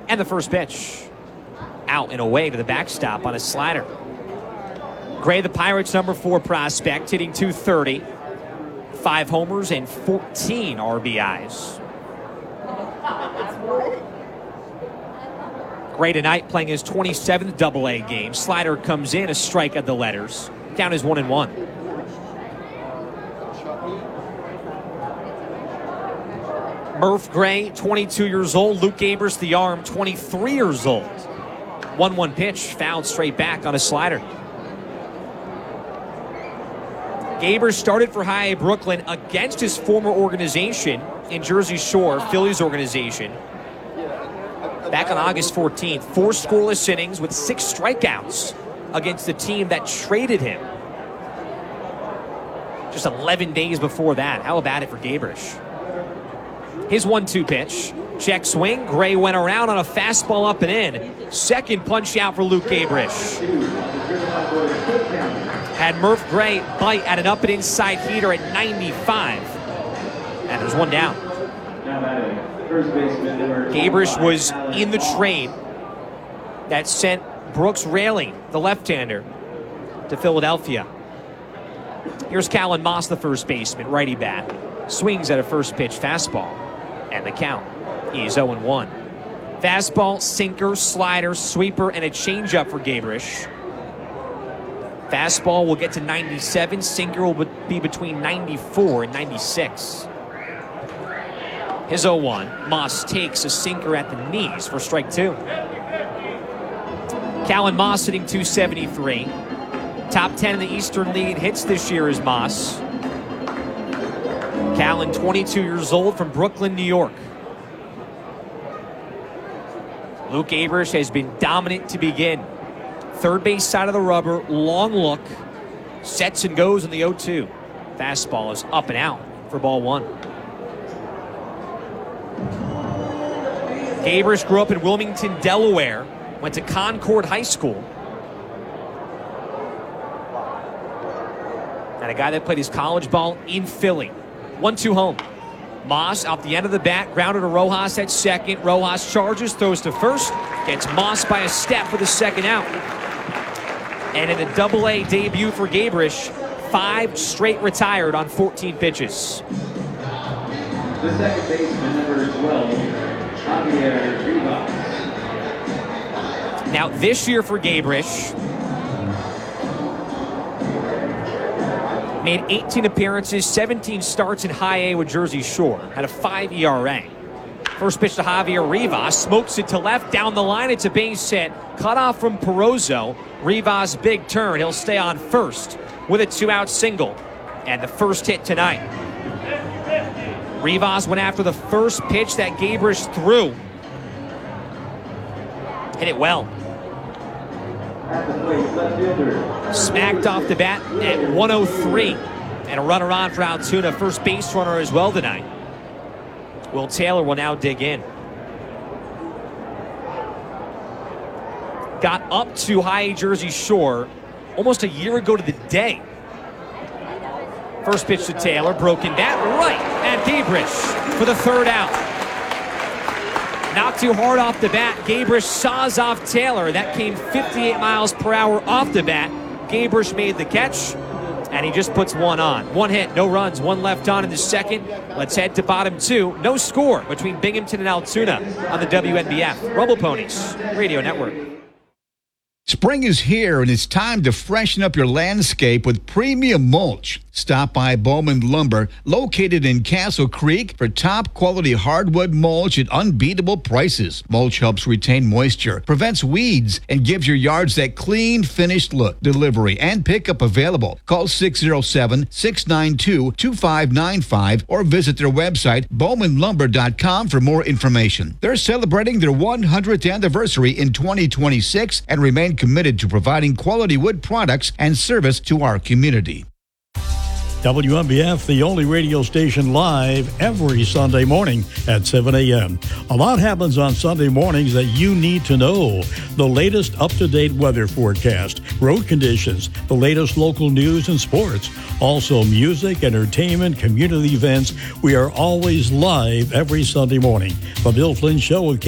And the first pitch. Out and away to the backstop on a slider. Gray, the Pirates' number 4 prospect, hitting .230. 5 homers and 14 RBIs. Gray tonight playing his 27th Double-A game. Slider comes in, a strike at the letters. Count is 1-1. Murph Gray, 22 years old. Luke Gabers, the arm, 23 years old. 1-1 pitch, fouled straight back on a slider. Gabers started for High A Brooklyn against his former organization in Jersey Shore, Phillies organization. Back on August 14th, 4 scoreless innings with 6 strikeouts against the team that traded him. Just 11 days before that. How about it for Gabers? His 1-2 pitch. Check swing. Gray went around on a fastball up and in. Second punch out for Luke Gabers. Had Murph Gray bite at an up and inside heater at 95. And there's one down. Gabers was in the trade that sent Brooks Raley, the left-hander, to Philadelphia. Here's Callan Moss, the first baseman, righty bat. Swings at a first pitch fastball. And the count is 0-1. Fastball, sinker, slider, sweeper, and a changeup for Gabers. Fastball will get to 97. Sinker will be between 94 and 96. His 0-1. Moss takes a sinker at the knees for strike 2. Callan Moss hitting .273. Top 10 in the Eastern League hits this year is Moss. Callan, 22 years old, from Brooklyn, New York. Luke Gabers has been dominant to begin. Third base side of the rubber, long look, sets and goes in the 0-2. Fastball is up and out for ball 1. Gabers grew up in Wilmington, Delaware, went to Concord High School. And a guy that played his college ball in Philly. 1-2 home. Moss out the end of the bat, grounded to Rojas at second. Rojas charges, throws to first, gets Moss by a step for the second out. And in a Double-A debut for Gabers, 5 straight retired on 14 pitches. The second baseman, number 12, Javier Rivas. Now this year for Gabers, made 18 appearances, 17 starts in High A with Jersey Shore. Had a 5 ERA. First pitch to Javier Rivas. Smokes it to left. Down the line, it's a base hit. Cut off from Perozzo. Rivas' big turn. He'll stay on first with a 2-out single. And the first hit tonight. Rivas went after the first pitch that Gabers threw. Hit it well. Smacked off the bat at 103. And a runner on for Altoona. First base runner as well tonight. Will Taylor will now dig in. Got up to High A Jersey Shore almost a year ago to the day. First pitch to Taylor. Broken bat right at Gabers for the third out. Not too hard off the bat. Gabers saws off Taylor. That came 58 miles per hour off the bat. Gabers made the catch, and he just puts one on. 1 hit, no runs, 1 left on in the second. Let's head to bottom 2. No score between Binghamton and Altoona on the WNBF Rumble Ponies Radio Network. Spring is here, and it's time to freshen up your landscape with premium mulch. Stop by Bowman Lumber, located in Castle Creek, for top-quality hardwood mulch at unbeatable prices. Mulch helps retain moisture, prevents weeds, and gives your yards that clean, finished look. Delivery and pickup available. Call 607-692-2595 or visit their website, bowmanlumber.com, for more information. They're celebrating their 100th anniversary in 2026 and remain committed to providing quality wood products and service to our community. WNBF, the only radio station live every Sunday morning at 7 a.m. A lot happens on Sunday mornings that you need to know. The latest up-to-date weather forecast, road conditions, the latest local news and sports. Also music, entertainment, community events. We are always live every Sunday morning. The Bill Flynn Show with